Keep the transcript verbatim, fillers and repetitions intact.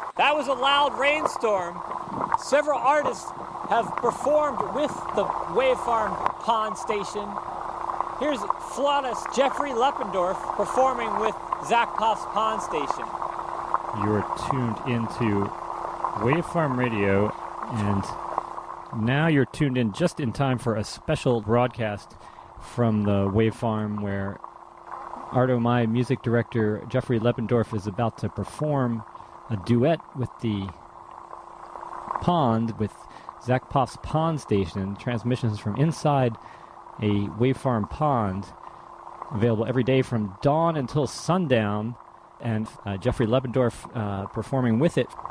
That was a loud rainstorm. Several artists have performed with the Wave Farm Pond Station. Here's flautist Jeffrey Leppendorf performing with Zach Poff's Pond Station. You're tuned into Wave Farm Radio, and now you're tuned in just in time for a special broadcast from the Wave Farm where Art O My music director Jeffrey Leppendorf is about to perform a duet with the pond, with Zach Poff's Pond Station, transmissions from inside a Wave Farm pond, available every day from dawn until sundown, and uh, Jeffrey Leppendorf uh, performing with it